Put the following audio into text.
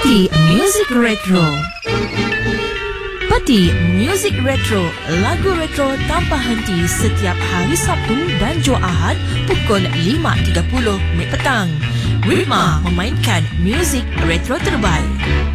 Parti Music Retro. Parti Music Retro, lagu retro tanpa henti setiap hari Sabtu dan Jumaat pukul 5.30 petang. Rima memainkan muzik retro terbaik.